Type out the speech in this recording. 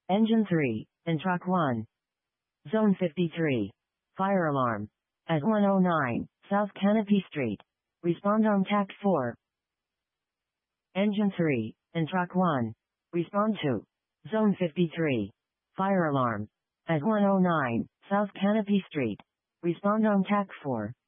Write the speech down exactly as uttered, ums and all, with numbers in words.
Engine three, and Truck one. Zone fifty-three. Fire alarm. At one oh nine, South Canopy Street. Respond on Tact four. Engine three, and Truck one. Respond to Zone fifty-three. Fire alarm. At one oh nine, South Canopy Street. Respond on Tact four.